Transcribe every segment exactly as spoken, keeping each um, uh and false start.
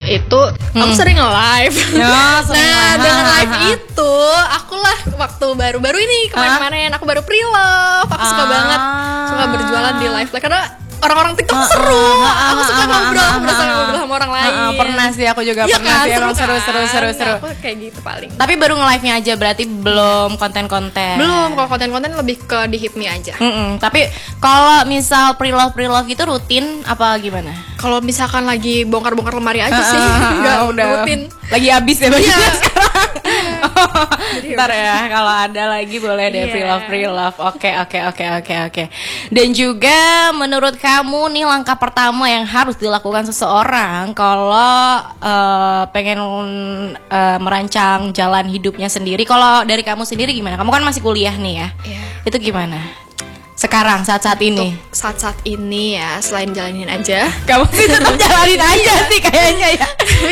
itu hmm. aku sering live. Ya, sering nah live. dengan live itu aku lah waktu baru-baru ini kemarin-kemarin aku baru pre-love. Aku suka ah. banget suka berjualan di live karena orang-orang TikTok uh, seru. Uh, uh, aku suka uh, ngobrol, uh, uh, berasa uh, ngobrol sama orang lain. Uh, uh, pernah sih aku juga ya pernah kan, sih emang seru seru seru seru. Nah, aku kayak gitu paling. Tapi baru nge-live-nya aja berarti belum konten-konten. Belum, kalau konten-konten lebih ke di Hip Me aja. Mm-mm. Tapi kalau misal pre-love pre-love itu rutin apa gimana? Kalau misalkan lagi bongkar-bongkar lemari aja uh, sih, enggak uh, udah rutin. Lagi habis ya bajunya yeah. sekarang. Ntar ya kalau ada lagi boleh deh yeah. pre-love pre-love. Oke oke oke oke oke. Dan juga menurut kamu nih langkah pertama yang harus dilakukan seseorang kalau uh, pengen uh, merancang jalan hidupnya sendiri. Kalau dari kamu sendiri gimana? Kamu kan masih kuliah nih ya. Yeah. Itu gimana? Sekarang saat-saat ini. Saat-saat ini ya selain jalanin aja. Kamu sih tetap jalanin aja sih kayaknya ya.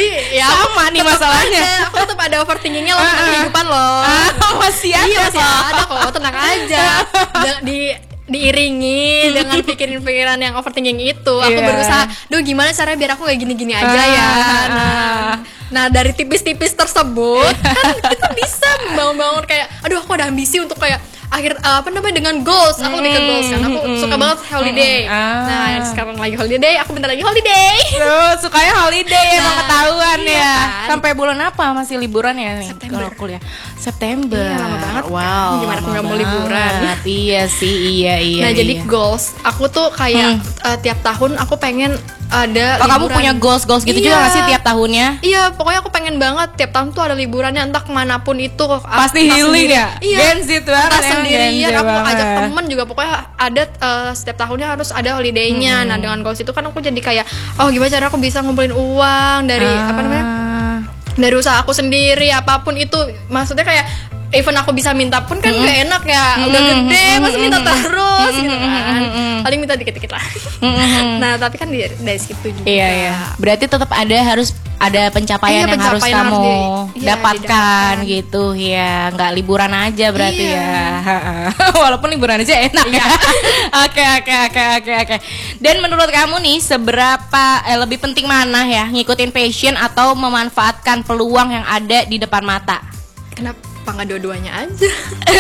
Ya sama nih masalahnya. Ada, aku tetap ada overthinkingnya loh tentang kehidupan loh. Ah, masih ada. Iya masih ada kok, tenang aja. Di diiringi dengan pikiran-pikiran yang overthinking itu, aku yeah. berusaha, duh gimana caranya biar aku kayak gini-gini aja ah, ya. Nah, nah dari tipis-tipis tersebut kan kita bisa bangun-bangun kayak, aduh aku ada ambisi untuk kayak akhir uh, apa namanya dengan goals. Aku lebih ke goals kan. Aku suka banget holiday. Ah. Nah sekarang lagi holiday, aku bentar lagi holiday. Tuh sukanya holiday nah, emang ketahuan iya, ya. Kan? Sampai bulan apa masih liburan ya nih? September. Kalau kuliah September. Iya, lama banget. Wow. Kan? Gimana aku nggak mau liburan? Iya sih, iya iya. Nah iya. jadi goals, aku tuh kayak hmm. uh, tiap tahun aku pengen ada oh, kamu punya goals-goals gitu iya. juga gak sih tiap tahunnya? Iya, pokoknya aku pengen banget tiap tahun tuh ada liburannya entah kemanapun itu. Pasti healing ya? Iya, Gensit banget. Entah sendirian, aku ajak temen juga pokoknya ada uh, setiap tahunnya harus ada holiday-nya. Hmm. Nah dengan goals itu kan aku jadi kayak, oh gimana cara aku bisa ngumpulin uang dari ah. apa namanya? Dari usaha aku sendiri, apapun itu. Maksudnya kayak even aku bisa minta pun kan mm-hmm. gak enak ya, mm-hmm. udah gede mm-hmm. masa minta terus mm-hmm. gitu kan, paling minta dikit-dikit lah. Mm-hmm. Nah tapi kan dari, dari situ juga. Iya iya. Berarti tetap ada harus ada pencapaian iya, yang harus kamu harus di, dapatkan iya, gitu ya, nggak liburan aja berarti iya. ya. Walaupun liburan aja enak ya. Oke oke oke oke oke. Dan menurut kamu nih seberapa eh, lebih penting mana ya ngikutin passion atau memanfaatkan peluang yang ada di depan mata? Kenapa? Apa nggak dua-duanya aja?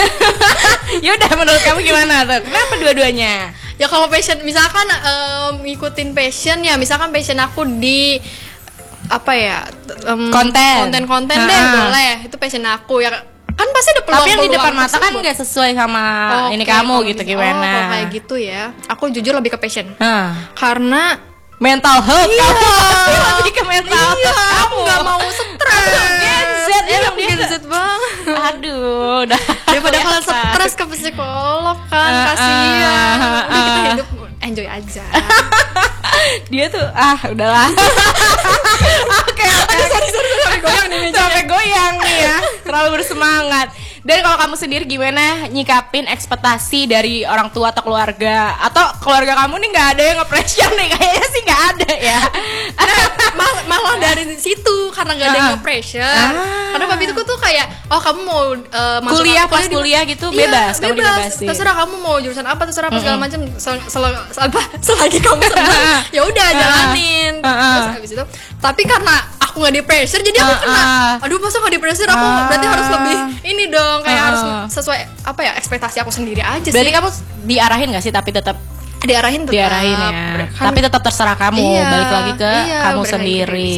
Yaudah menurut kamu gimana tuh? Kenapa dua-duanya? Ya kalau passion, misalkan um, ngikutin passion ya, misalkan passion aku di apa ya um, konten konten-konten deh boleh, itu passion aku ya kan pasti ada peluang. Tapi yang di depan mata kan nggak sesuai sama oh, ini okay. kamu gitu gimana? Oh kalau kayak gitu ya, aku jujur lebih ke passion hmm. karena mental health iya. kamu pasti lebih ke mental iya, health kamu. Aku nggak mau stres. Gen Z, emang Gen Z banget. Aduh, udah. Daripada kalian stres ke psikolog kan, uh, kasihan. Uh, uh, Udah kita hidup enjoy aja. Dia tuh ah udahlah. Oke, oke. Sorry, sorry, sampai goyang nih meja. Sampai goyang nih ya. Terlalu bersemangat. Dan kalau kamu sendiri gimana nyikapin ekspektasi dari orang tua atau keluarga? Atau keluarga kamu nih nggak ada yang nge-pressure nih? Kayaknya sih nggak ada ya. Nah, mal- malah dari situ karena nggak ada yang nge-pressure. Ah. Karena papi itu tuh kayak, oh kamu mau uh, masuk kuliah apa, pas kuliah di, gitu bebas, iya, kamu bebas. dibebasin. Terserah kamu mau jurusan apa, terserah apa segala macam. Sel- sel- apa selagi kamu senang, ya udah jalanin. Terus habis itu, tapi karena aku nggak di pressure, jadi aku kena. Aduh masa nggak di pressure, aku berarti harus lebih ini dong, kayak harus sesuai apa ya ekspektasi aku sendiri aja. Berarti sih. kamu diarahin nggak sih tapi tetap diarahin tetap diarahin ya kan, tapi tetap terserah kamu iya, balik lagi ke iya, kamu sendiri.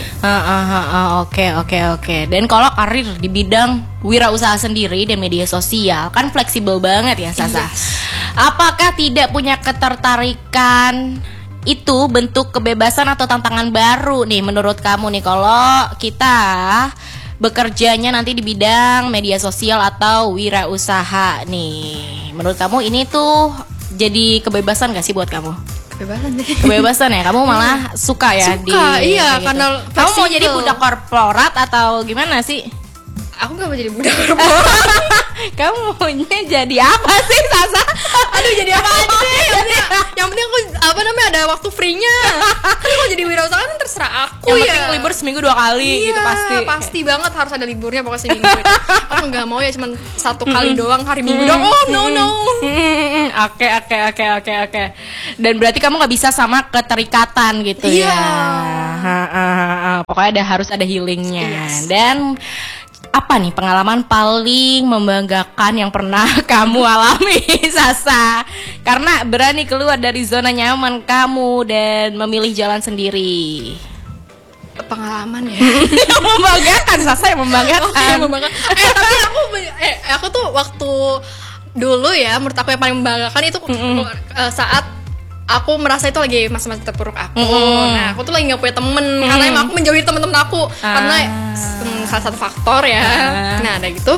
Oke oke oke. Dan kalau karir di bidang wirausaha sendiri dan media sosial kan fleksibel banget ya Sasa. Yes. Apakah tidak punya ketertarikan itu bentuk kebebasan atau tantangan baru nih menurut kamu nih kalau kita bekerjanya nanti di bidang media sosial atau wirausaha nih? Menurut kamu ini tuh jadi kebebasan gak sih buat kamu? Kebebasan deh. Kebebasan ya? Kamu malah suka ya? Suka, di, iya gitu. Karena kamu mau jadi budak korporat atau gimana sih? Aku gak mau jadi budak korporat. Kamu maunya jadi apa sih Sasa? Aduh jadi apa aja deh. Yang penting, yang penting aku apa namanya ada waktu free-nya. Kan kalau jadi wirausaha kan terserah aku yang ya. Yang penting libur seminggu dua kali iya, gitu pasti. Pasti banget harus ada liburnya pokoknya seminggu. Aku nggak mau ya cuma satu kali doang hari Minggu doang. Oh no no. Oke oke oke oke oke. Dan berarti kamu nggak bisa sama keterikatan gitu iya. ya. ha, ha, ha. Pokoknya ada harus ada healingnya. Yes. Dan apa nih pengalaman paling membanggakan yang pernah kamu alami, Sasa? Karena berani keluar dari zona nyaman kamu dan memilih jalan sendiri. Pengalaman ya. Yang membanggakan, Sasa yang membanggakan. Oh, yang membanggakan. Eh tapi aku eh aku tuh waktu dulu ya, menurut aku yang paling membanggakan itu mm-hmm. uh, saat aku merasa itu lagi masa-masa terpuruk aku. Mm-hmm. Nah, aku tuh lagi nggak punya temen mm-hmm. karena emang aku menjauhi temen-temen aku ah. karena um, salah satu faktor ya. Ah. Nah, ada gitu.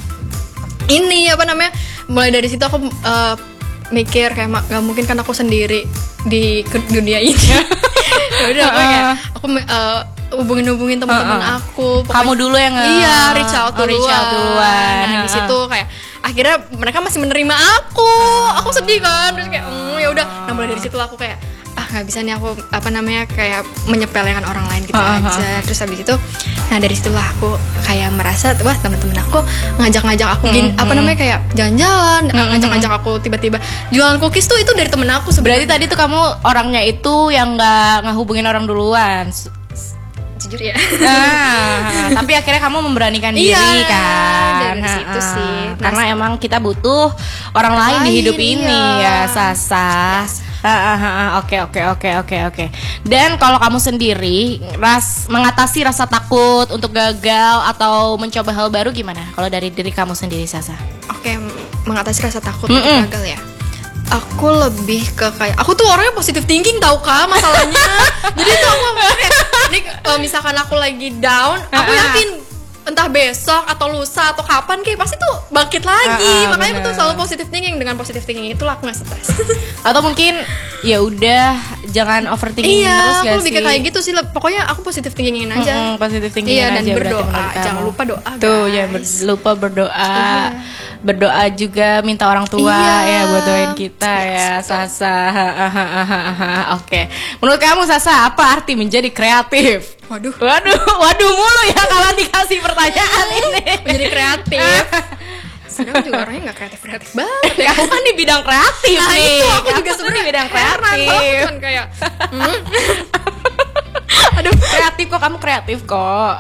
Ini apa namanya? Mulai dari situ aku uh, mikir kayak nggak mungkin kan aku sendiri di dunia ini. Ya udah aku kayak aku uh, hubungin-hubungin teman-teman uh, uh. aku. Pokoknya, kamu dulu yang iya reach out duluan. Oh, reach out duluan. Nah, uh, di situ kayak akhirnya mereka masih menerima aku. Uh, aku sedih kan. Terus kayak mm, ya udah. Nah, mulai dari situ aku kayak ah nggak bisa nih aku apa namanya kayak menyepelekan orang lain gitu uh, aja. Uh, Terus habis itu nah dari situlah aku kayak merasa wah teman-teman aku ngajak-ngajak aku gini, mm-hmm. apa namanya kayak jalan-jalan, mm-hmm. ngajak-ngajak aku tiba-tiba jualan cookies tuh itu dari temen aku sebenarnya. Berarti tadi tuh kamu orangnya itu yang nggak ngehubungin orang duluan. Jujur ya. Nah, tapi akhirnya kamu memberanikan diri iya, kan. Dari situ sih. Nah, karena emang kita butuh orang lain di hidup iya. ini ya, Sasa. Yes. Oke oke oke oke oke. Dan kalau kamu sendiri ras mengatasi rasa takut untuk gagal atau mencoba hal baru gimana? Kalau dari diri kamu sendiri, Sasa? Oke, mengatasi rasa takut mm-mm. untuk gagal ya. Aku lebih ke kayak aku tuh orangnya positive thinking tau kak masalahnya. Jadi tuh aku kayak ini uh, misalkan aku lagi down, aku yakin entah besok atau lusa atau kapan kayak pasti tuh bangkit lagi. Uh, uh, makanya betul selalu positive thinking. Dengan positive thinking itulah aku nggak stres. Atau mungkin ya udah jangan overthinking iya, terus gak sih? Iya, aku lebih kayak gitu sih. Pokoknya aku positive thinkingin aja. Mm-hmm, positive thinking iya, aja. Dan berdoa. Jangan lupa doa. Tuh, jangan ber- lupa berdoa. Uh. Berdoa juga minta orang tua iya. ya buat doain kita yes, ya, Sasa. Oke. Okay. Menurut kamu, Sasa, apa arti menjadi kreatif? Waduh. Waduh, waduh mulu ya kalau dikasih pertanyaan ini. Menjadi kreatif. Sedang juga orangnya nggak kreatif-kreatif banget ya. Kamu kan di bidang kreatif nah, nih. Itu aku juga sebenarnya di bidang kreatif. Kan kayak hmm. Aduh, kreatif kok, kamu kreatif kok.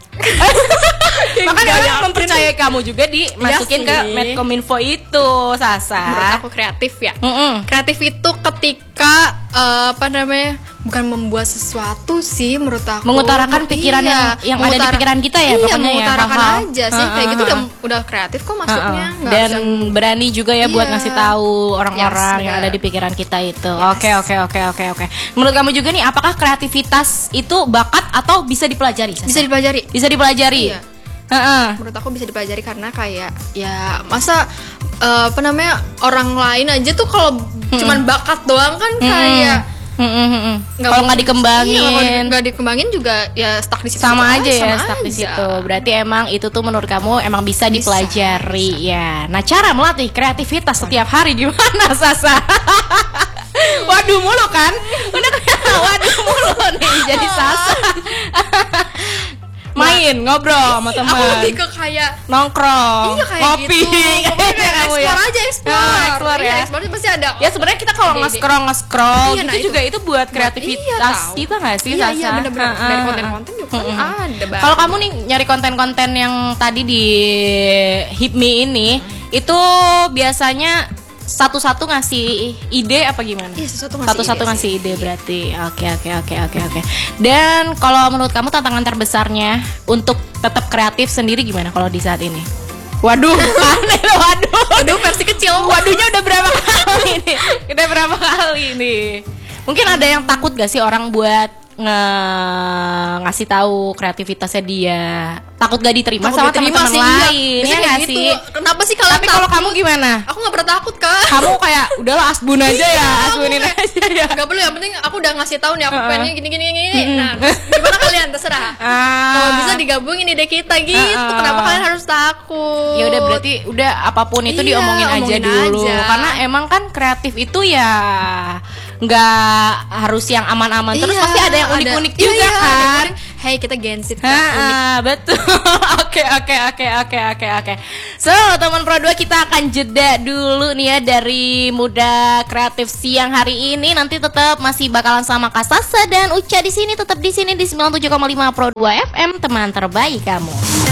Makanya orang mempercayai kamu juga dimasukin ya ke Medcominfo itu, Sasa. Menurut aku kreatif ya. Mm-mm. Kreatif itu ketika uh, apa namanya bukan membuat sesuatu sih menurut aku. Mengutarakan pikiran iya, yang yang Mengutar- ada di pikiran kita ya, iya, pokoknya mengutarakan ya. aja sih, kayak gitu udah udah kreatif kok masuknya. Dan bisa... berani juga ya iya. buat ngasih tahu orang-orang yes, yang ada di pikiran kita itu. Oke yes. oke oke oke oke. Menurut kamu juga nih, apakah kreativitas itu bakat atau bisa dipelajari? Sasa? Bisa dipelajari. Bisa dipelajari. Iya. Uh-uh. Menurut aku bisa dipelajari karena kayak ya masa uh, apa namanya orang lain aja tuh kalau mm-hmm. cuman bakat doang kan mm-hmm. kayak mm-hmm. kalau nggak dikembangin, nggak dikembangin juga ya stuck di situ. Sama aja ya, sama stuck aja. di situ. Berarti emang itu tuh menurut kamu emang bisa, bisa dipelajari bisa. Ya. Nah, cara melatih kreativitas setiap hari gimana, Sasa? Waduh mulu kan? Udah kayak waduh mulu nih jadi Sasa. Main, nah, ngobrol sama teman. Aku lebih ke kayak nongkrong, iya, kayak ngopi. Gitu. Kayak explore ya. aja, explore. Nah, explore ya. Iya, explore pasti ada. Ya sebenarnya kita kalau nge-scroll nge-scroll iya, nah, itu juga itu buat kreativitas iya, kita nggak sih, iya, Sasa? Iya, bener-bener. Uh, dari konten-konten juga kan uh, ada banget. Kalau kamu nih nyari konten-konten yang tadi di Hipmi ini, hmm. itu biasanya satu-satu ngasih ide apa gimana? Iya, satu-satu ngasih satu-satu ide, ngasih ide berarti. Oke, oke, oke, oke, oke. Dan kalau menurut kamu tantangan terbesarnya untuk tetap kreatif sendiri gimana kalau di saat ini? Waduh, aneh loh, waduh. Waduh, versi kecil. Waduhnya udah berapa kali nih? Udah berapa kali nih? Mungkin ada yang takut gak sih orang buat nge- ngasih tahu kreativitasnya dia, takut gak diterima takut sama teman-teman lain, ya nggak gitu. Sih? Kenapa sih kalau tapi kalau kamu gimana? Aku nggak pernah takut kak. Kamu kayak udahlah asbun aja iya, ya, asbunin kayak, aja ya. Nggak perlu, yang penting aku udah ngasih tahu nih aku uh-uh. pengennya gini gini gini. Nah, gimana kalian terserah. Uh. Kalau bisa digabungin ide kita gitu, uh-uh. kenapa kalian harus takut? Ya udah berarti udah apapun itu iya, diomongin aja dulu, aja. Karena emang kan kreatif itu ya nggak harus yang aman-aman terus, iya, pasti ada yang unik-unik ada, juga iya, kan. hey kita Gen Z kan unik. Betul. Oke oke oke oke oke oke. So teman Pro dua, kita akan jeda dulu nih ya dari Muda Kreatif siang hari ini. Nanti tetap masih bakalan sama Kak Sasa dan Uca di sini, tetap di sini di sembilan puluh tujuh koma lima Pro dua F M, teman terbaik kamu.